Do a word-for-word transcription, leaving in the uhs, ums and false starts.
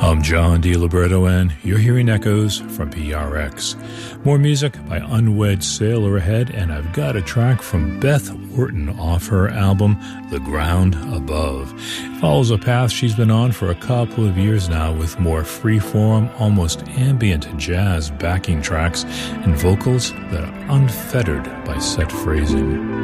I'm John DiLibretto, and you're hearing Echoes from P R X. More music by Unwed Sailor ahead, and I've got a track from Beth Orton off her album, The Ground Above. It follows a path she's been on for a couple of years now, with more freeform, almost ambient jazz backing tracks and vocals that are unfettered by set phrasing.